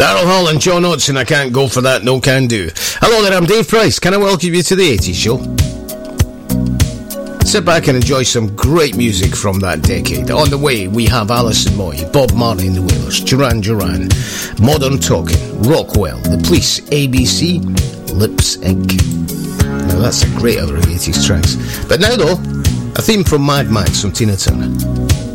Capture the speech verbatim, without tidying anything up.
Daryl Hall and John Oates, and I can't go for that, no can do. Hello there, I'm Dave Price. Can I welcome you to the eighties show? Sit back and enjoy some great music from that decade. On the way, we have Alison Moy, Bob Marley and the Wailers, Duran Duran, Modern Talking, Rockwell, The Police, A B C, Lips Incorporated. Now that's a great other eighties tracks. But now though, a theme from Mad Max from Tina Turner.